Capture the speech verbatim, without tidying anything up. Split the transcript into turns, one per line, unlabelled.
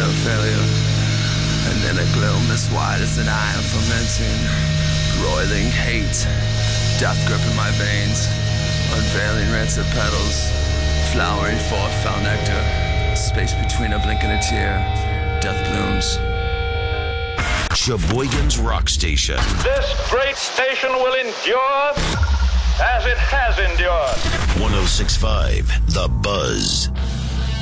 of failure. And in a gloom as wide as an eye I'm fermenting, roiling hate, death gripping my veins, unveiling rancid petals, flowering forth foul nectar, space between a blink and a tear, death blooms.
Sheboygan's Rock Station.
This great station will endure as it has endured.
one oh six point five The Buzz.